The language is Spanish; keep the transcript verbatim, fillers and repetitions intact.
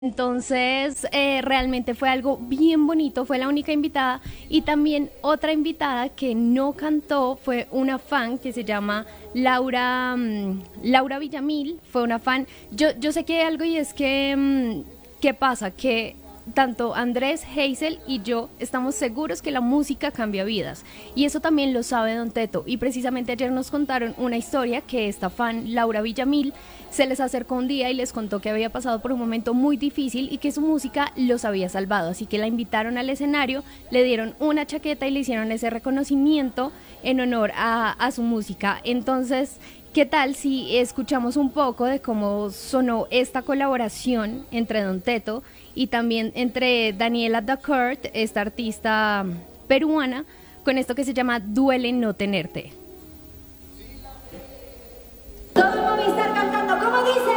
Entonces, eh, realmente fue algo bien bonito, fue la única invitada y también otra invitada que no cantó fue una fan que se llama Laura, mm, Laura Villamil, fue una fan. Yo, yo sé que hay algo y es que, mm, ¿qué pasa? Que tanto Andrés, Hazel y yo estamos seguros que la música cambia vidas y eso también lo sabe Don Teto y precisamente ayer nos contaron una historia que esta fan Laura Villamil se les acercó un día y les contó que había pasado por un momento muy difícil y que su música los había salvado, así que la invitaron al escenario, le dieron una chaqueta y le hicieron ese reconocimiento en honor a, a su música. Entonces, ¿qué tal si escuchamos un poco de cómo sonó esta colaboración entre Don Teto y también entre Daniela Dacourt, esta artista peruana, con esto que se llama Duele no tenerte? Todo el Movistar cantando, ¿cómo dice?